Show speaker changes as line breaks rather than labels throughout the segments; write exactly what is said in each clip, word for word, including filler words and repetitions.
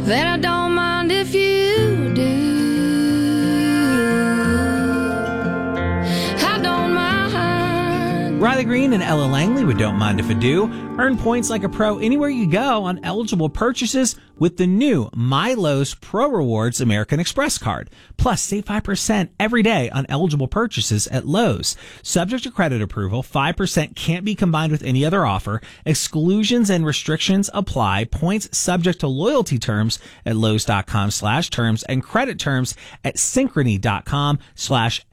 that I don't mind if you do. I don't mind.
Riley Green and Ella Langley with Don't Mind If I Do. Earn points like a pro anywhere you go on eligible purchases with the new MyLowe's Pro Rewards American Express card. Plus, save five percent every day on eligible purchases at Lowe's. Subject to credit approval, five percent can't be combined with any other offer. Exclusions and restrictions apply. Points subject to loyalty terms at Lowe's.com slash terms and credit terms at Synchrony.com slash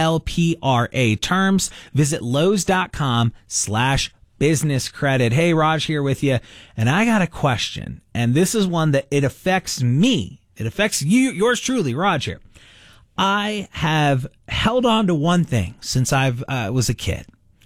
MLPRA terms. Visit Lowe's.com slash business credit. Hey, Raj here with you. And I got a question. And this is one that it affects me. It affects you, yours truly, Raj here. I have held on to one thing since I uh, was a kid.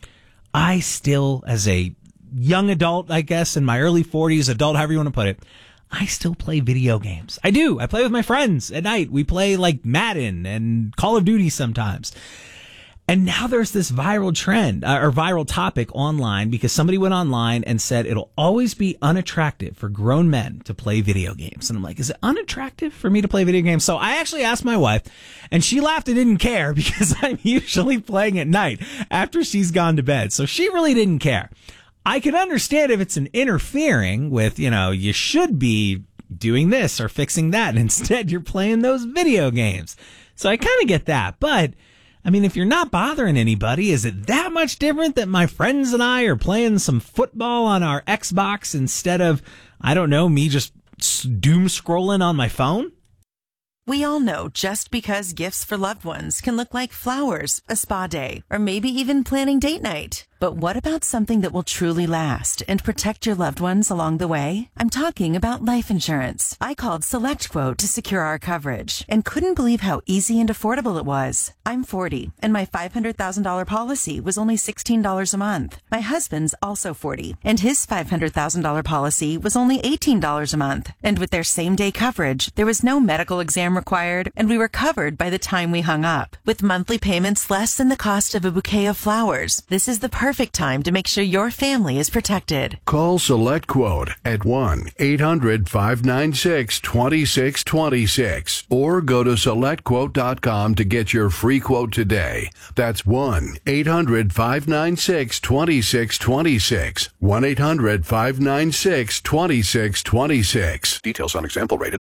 I still, as a young adult, I guess, in my early forties, adult, however you want to put it, I still play video games. I do. I play with my friends at night. We play like Madden and Call of Duty sometimes. And now there's this viral trend uh, or viral topic online because somebody went online and said it'll always be unattractive for grown men to play video games. And I'm like, is it unattractive for me to play video games? So I actually asked my wife and she laughed and didn't care because I'm usually playing at night after she's gone to bed. So she really didn't care. I can understand if it's an interfering with, you know, you should be doing this or fixing that. And instead you're playing those video games. So I kind of get that. But I mean, if you're not bothering anybody, is it that much different that my friends and I are playing some football on our Xbox instead of, I don't know, me just doom scrolling on my phone?
We all know just because gifts for loved ones can look like flowers, a spa day, or maybe even planning date night. But what about something that will truly last and protect your loved ones along the way? I'm talking about life insurance. I called SelectQuote to secure our coverage and couldn't believe how easy and affordable it was. I'm forty, and my five hundred thousand dollars policy was only sixteen dollars a month. My husband's also forty, and his five hundred thousand dollars policy was only eighteen dollars a month. And with their same-day coverage, there was no medical exam required, and we were covered by the time we hung up. With monthly payments less than the cost of a bouquet of flowers, this is the perfect time to make sure your family is protected.
Call SelectQuote at one eight hundred five nine six two six two six or go to select quote dot com to get your free quote today. That's one eight hundred five nine six two six two six. one eight hundred five nine six two six two six. Details on example rated.